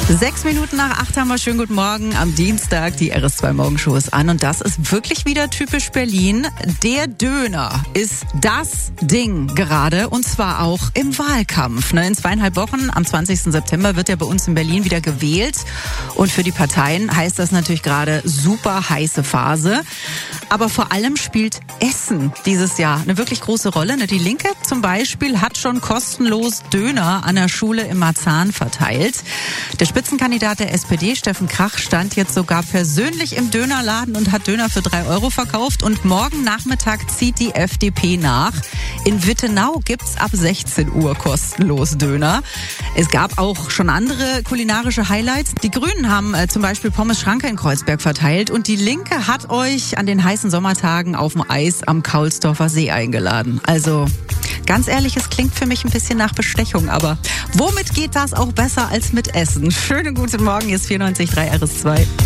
6 Minuten nach 8 haben wir. Schönen guten Morgen. Am Dienstag, die RS2 Morgenshow ist an. Und das ist wirklich wieder typisch Berlin. Der Döner ist das Ding gerade. Und zwar auch im Wahlkampf. In 2,5 Wochen, am 20. September, wird ja bei uns in Berlin wieder gewählt. Und für die Parteien heißt das natürlich gerade super heiße Phase. Aber vor allem spielt Essen dieses Jahr eine wirklich große Rolle. Die Linke zum Beispiel hat schon kostenlos Döner an der Schule im Marzahn verteilt. Der Spitzenkandidat der SPD, Steffen Krach, stand jetzt sogar persönlich im Dönerladen und hat Döner für 3 Euro verkauft. Und morgen Nachmittag zieht die FDP nach. In Wittenau gibt's ab 16 Uhr kostenlos Döner. Es gab auch schon andere kulinarische Highlights. Die Grünen haben zum Beispiel Pommes Schranke in Kreuzberg verteilt. Und die Linke hat euch an den heißen Sommertagen auf dem Eis am Kaulsdorfer See eingeladen. Also ganz ehrlich, es klingt für mich ein bisschen nach Bestechung. Aber womit geht das auch besser als mit Essen? Schönen guten Morgen, hier ist 94.3 RS2.